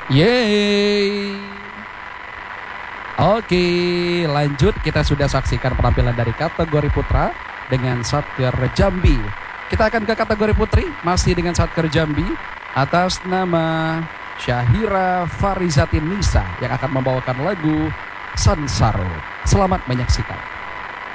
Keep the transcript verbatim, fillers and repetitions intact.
Yeay. Oke, lanjut kita sudah saksikan penampilan dari kategori putra dengan Satker Jambi. Kita akan ke kategori putri masih dengan Satker Jambi atas nama Syahira Farizatin Nisa yang akan membawakan lagu Sansaro. Selamat menyaksikan.